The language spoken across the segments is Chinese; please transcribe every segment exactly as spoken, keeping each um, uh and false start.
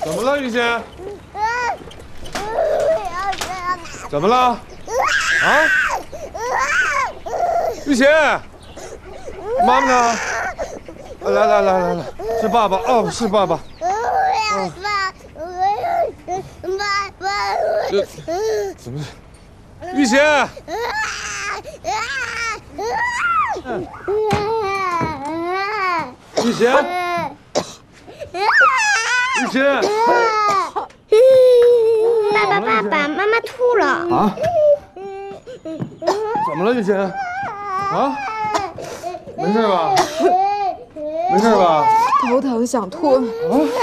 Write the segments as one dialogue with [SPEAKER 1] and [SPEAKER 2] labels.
[SPEAKER 1] 怎么了，雨欣？怎么了？啊？雨欣，妈妈呢？来来来来来，是爸爸哦，是爸爸。
[SPEAKER 2] 我要爸，爸爸。
[SPEAKER 1] 怎么？雨欣。雨欣。雨欣。
[SPEAKER 2] 爸爸，爸爸，妈妈吐了。
[SPEAKER 1] 啊？怎么了，雨欣？啊？没事吧？没事吧？
[SPEAKER 3] 头疼想吐。啊！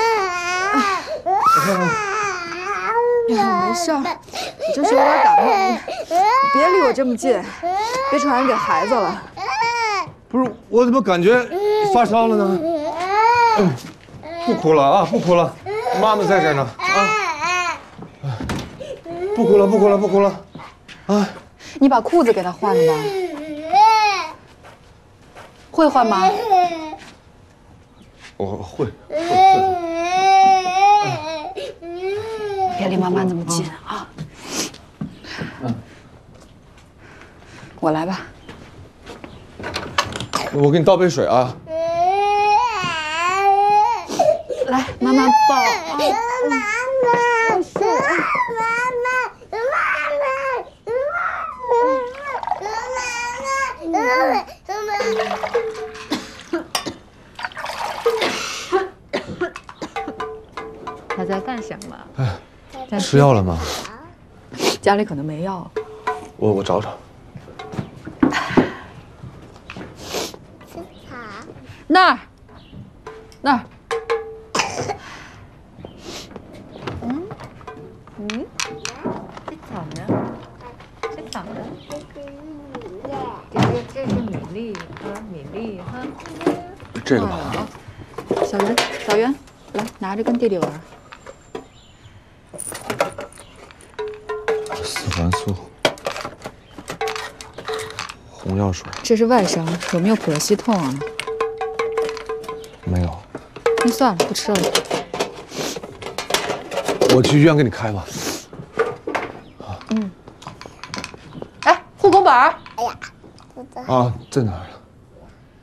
[SPEAKER 1] 我看看。
[SPEAKER 3] 哎呀，没事儿，我就是有点感冒。你别离我这么近，别传染给孩子了。
[SPEAKER 1] 不是，我怎么感觉发烧了呢？嗯，不哭了啊，不哭了，妈妈在这儿呢啊！不哭了，不哭了，不哭了，啊！
[SPEAKER 3] 你把裤子给他换了吗？会换吗？
[SPEAKER 1] 我会，会会。
[SPEAKER 3] 别离妈妈那么近啊！嗯，我来吧。
[SPEAKER 1] 我给你倒杯水啊。
[SPEAKER 3] 来，妈妈抱啊！
[SPEAKER 2] 妈妈，妈妈，
[SPEAKER 4] 他在干什么？
[SPEAKER 1] 哎，吃药了吗？
[SPEAKER 3] 家里可能没药。
[SPEAKER 1] 我我找找。
[SPEAKER 3] 那儿，那儿。
[SPEAKER 4] 嗯嗯，这草呢？这草呢？这这这是米粒哈，米粒哈。
[SPEAKER 1] 这个吧。
[SPEAKER 3] 小圆，小圆，来拿着跟弟弟玩。
[SPEAKER 1] 四环素，红药水。
[SPEAKER 3] 这是外伤，有没有普热西痛啊？
[SPEAKER 1] 没有。
[SPEAKER 3] 那算了，不吃了。
[SPEAKER 1] 我去医院给你开吧。
[SPEAKER 3] 嗯。哎，护工本儿。
[SPEAKER 2] 哎呀，
[SPEAKER 1] 啊，在哪儿？